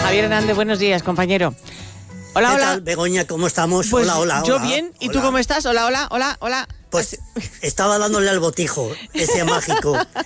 Javier Hernández, buenos días, compañero. Hola, ¿Qué hola. tal, Begoña? ¿Cómo estamos? Pues hola. yo bien, ¿y tú cómo estás? Hola. Pues estaba dándole al botijo, ese mágico.